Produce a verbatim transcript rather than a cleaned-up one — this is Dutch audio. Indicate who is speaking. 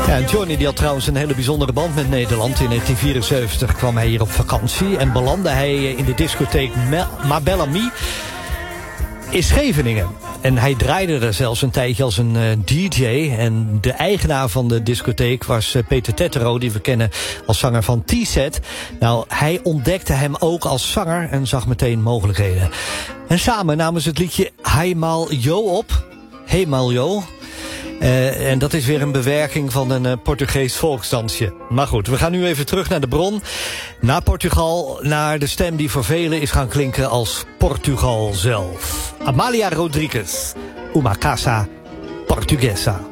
Speaker 1: Ja, Johnny die had trouwens een hele bijzondere band met Nederland. In negentien vierenzeventig kwam hij hier op vakantie en belandde hij in de discotheek Ma Bellamy in Scheveningen. En hij draaide er zelfs een tijdje als een uh, D J. En de eigenaar van de discotheek was uh, Peter Tettero, die we kennen als zanger van T-Set. Nou, hij ontdekte hem ook als zanger en zag meteen mogelijkheden. En samen namen ze het liedje Heimal Jo op. Heimal Jo. Uh, en dat is weer een bewerking van een uh, Portugees volksdansje. Maar goed, we gaan nu even terug naar de bron. Naar Portugal, naar de stem die voor velen is gaan klinken als Portugal zelf. Amália Rodrigues, Uma Casa Portuguesa.